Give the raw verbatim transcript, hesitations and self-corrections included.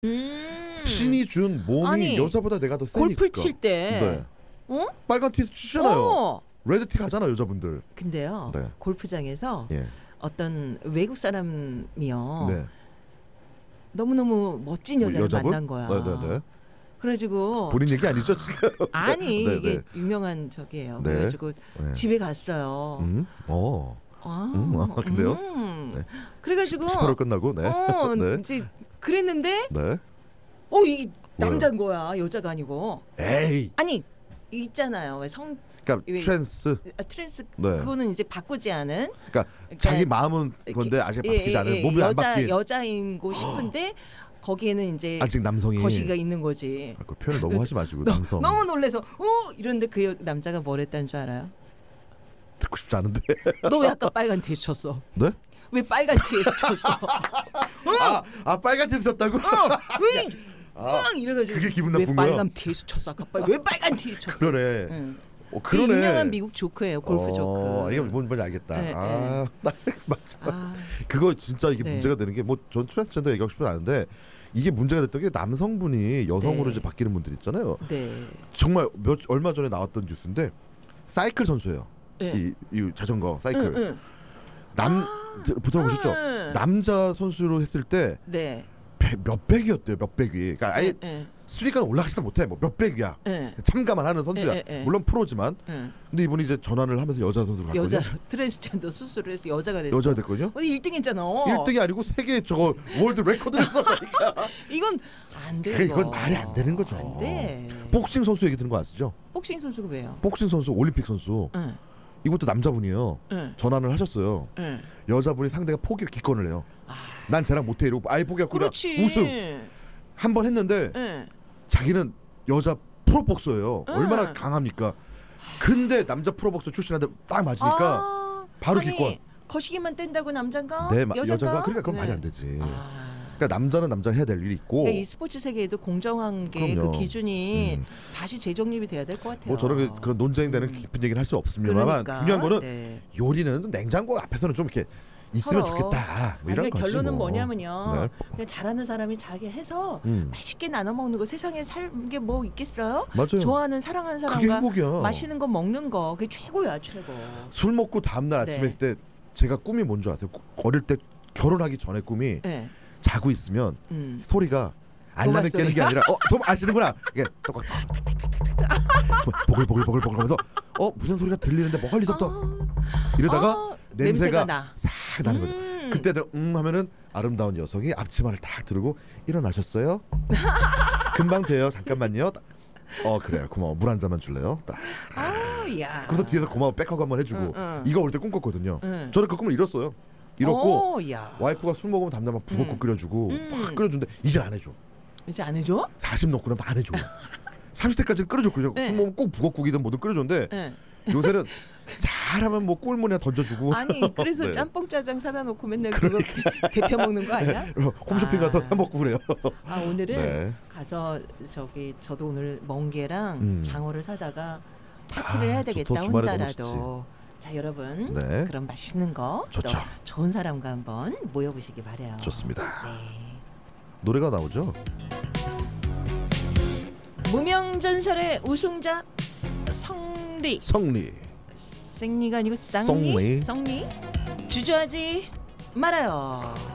음. 신이 준 몸이 아니, 여자보다 내가 더 세니까. 골프 칠 때 네. 어? 빨간 티에서 치잖아요. 어. 레드티 가잖아 여자분들. 근데요. 네. 골프장에서 예. 어떤 외국 사람이요. 네. 너무너무 멋진 여자를 여자분? 만난 거야. 네네네. 그래가지고 본인 얘기 아니죠 지금? 아니 네, 이게 네. 유명한 적이에요. 네. 그래가지고 네. 집에 갔어요. 음? 어. 아, 음, 아, 근데요? 음. 네. 그래가지고 십팔 월 끝나고 네. 어, 네. 이제 그랬는데 네. 어, 이 남자인 거야. 여자가 아니고. 에이. 아니 있잖아요. 왜 성 그러니까 왜- 트랜스. 아, 트랜스 네. 그거는 이제 바꾸지 않은 그러니까 자기 마음은 건데 아직 예, 바뀌지 예, 않은 예, 몸이 안 여자 바뀐. 여자인고 싶은데 거기에는 이제 아직 남성이. 거시기가 있는 거지. 아, 그 표현 너무 하지 마시고 너, 남성. 너무 놀래서 어 이런데 그 여- 남자가 뭘 했다는 줄 알아요? 듣고 싶지 않은데. 너 왜 아까 빨간 티에 쳤어? 네? 왜 빨간 티에서 쳤어? 아, 아 빨간 티 썼다고? 으이, 아, 응, 이래가지고 그게 기분 왜 나쁜 거야? 빨간 티에서 쳤어? 아까 빨- 왜 빨간 티에 쳤어? 그러네. 응. 어, 그게 그러네. 유명한 미국 조크예요. 골프 어, 조크. 이거 뭔지 알겠다. 네, 아, 맞아. 아, 그거 진짜 이게 네. 문제가 되는 게 뭐 전 트랜스젠더 얘기하고 싶지 않은데 이게 문제가 됐던 게 남성분이 여성으로 네. 이제 바뀌는 분들 있잖아요. 네. 정말 몇 얼마 전에 나왔던 뉴스인데 사이클 선수예요. 네. 이, 이 자전거 사이클. 응, 응. 남 보들어보셨죠? 응. 남자 선수로 했을 때 네. 몇백이었대요. 몇백이. 그러니까 아예 네. 수리가 올라가지도 못해. 뭐 몇백이야. 네. 참가만 하는 선수야. 예, 예, 예. 물론 프로지만. 네. 근데 이분이 이제 전환을 하면서 여자 선수로 갔거든요. 여자로 트랜스젠더 수술을 해서 여자가 됐어. 여자 됐거든요. 어, 일 등 했잖아. 일 등이 아니고 세계 저거 월드 레코드를 썼다니까. 이건 안 돼. 그러니까 이건 말이 안 되는 거죠. 안 돼. 복싱 선수 얘기 듣는 거 아시죠? 복싱 선수가 왜요? 복싱 선수, 올림픽 선수. 응. 이것도 남자분이에요. 응. 전환을 하셨어요. 응. 여자분이 상대가 포기 기권을 해요. 아, 난 쟤랑 못해 이러고 아예 포기하고 그냥 그렇지. 우승. 한 번 했는데 응. 자기는 여자 프로복서예요. 응. 얼마나 강합니까? 근데 남자 프로복서 출신한테 딱 맞으니까 아, 바로 아니, 기권. 거시기만 뗀다고 남잔가? 네, 마- 여잔가? 여자가 그러니까 그건 네. 말이 안 되지. 아. 그러니까 남자는 남자 해야 될 일이 있고. 그러니까 이 스포츠 세계에도 공정한 게 그 그럼요. 기준이 음. 다시 재정립이 돼야 될 것 같아요. 뭐 저런 그- 그런 논쟁되는 음. 깊은 얘기는 할 수 없습니다만 그러니까, 중요한 거는 네. 요리는 냉장고 앞에서는 좀 이렇게 있으면 서로. 좋겠다. 뭐 이런 아니, 거지 결론은 뭐. 뭐냐면요. 네. 그냥 잘하는 사람이 자기 해서 음. 맛있게 나눠 먹는 거 세상에 살 게 뭐 있겠어요? 맞아요. 좋아하는 사랑하는 그게 사람과 행복이야. 맛있는 거 먹는 거 그게 최고야 최고. 술 먹고 다음 날 아침에 네. 있을 때 제가 꿈이 뭔 줄 아세요? 꾸- 어릴 때 결혼하기 전에 꿈이 네. 자고 있으면 음. 소리가 알람에 소리. 깨는 게 아니라 어, 좀 아시는구나. 이게 똑같 보글보글보글보글 하면서 어 무슨 소리가 들리는데 멀리서부터 아, 이러다가 아, 냄새가, 나. 싹 나는 거죠. 음. 그때도 음 하면은 아름다운 여성이 앞치마를 딱 두르고 일어나셨어요? 금방 돼요. 잠깐만요. 어 그래요. 고마워. 물 한 잔만 줄래요? 딱. 아, 야. 그래서 뒤에서 고마워 백허그 한번 해주고 응, 응. 이거 올 때 꿈꿨거든요. 응. 저는 그 꿈을 잃었어요. 잃었고 오, 야. 와이프가 술 먹으면 담당 막 북엇국 음. 끓여주고 음. 막 끓여주는데 이제 안 해줘. 이제 안 해줘? 사십 넣고 나면 안 해줘. 삼십 대까지는 끓여줬거든요. 네. 술 먹으면 꼭 북엇국이든 뭐든 끓여줬는데 네. 요새는 잘하면 뭐 꿀문에 던져주고 아니 그래서 네. 짬뽕 짜장 사다 놓고 맨날 그거 대- 대표 먹는 거 아니야? 홈쇼핑 아. 가서 사 먹고 그래요. 아 오늘은 네. 가서 저기 저도 오늘 멍게랑 음. 장어를 사다가 파티를 아, 해야 좋다. 되겠다 주말에 혼자라도. 자 여러분 네. 그럼 맛있는 거 또 좋죠. 좋은 사람과 한번 모여보시기 바래요. 좋습니다. 네. 노래가 나오죠. 무명전설의 우승자 성리 성리. 생리가 아니고 쌍리 성리. 성리 주저하지 말아요.